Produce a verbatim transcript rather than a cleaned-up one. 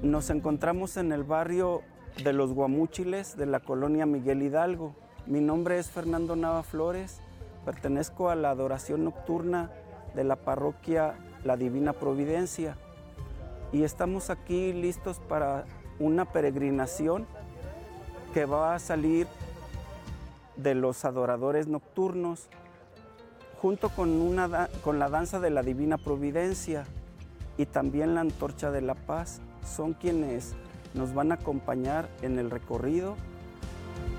Nos encontramos en el barrio de Los Guamúchiles de la colonia Miguel Hidalgo. Mi nombre es Fernando Nava Flores, pertenezco a la adoración nocturna de la parroquia La Divina Providencia y estamos aquí listos para una peregrinación que va a salir de los adoradores nocturnos junto con, una, con la danza de la Divina Providencia y también la Antorcha de la Paz. Son quienes nos van a acompañar en el recorrido